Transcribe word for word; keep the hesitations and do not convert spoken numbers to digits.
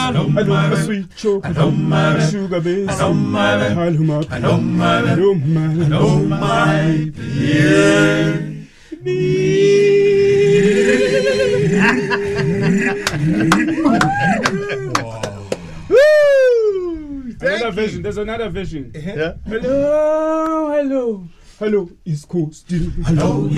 Hello, my sweet chocolate. Hello, my sugar baby. Hello, my hello, my hello, my hello, my hello, my Another vision. There's another vision. Yeah. Hello, hello, hello. East Coast. Hello,